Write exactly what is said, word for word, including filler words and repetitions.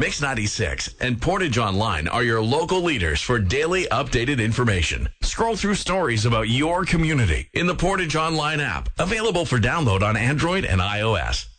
Mix ninety-six and Portage Online are your local leaders for daily updated information. Scroll through stories about your community in the Portage Online app, available for download on Android and iOS.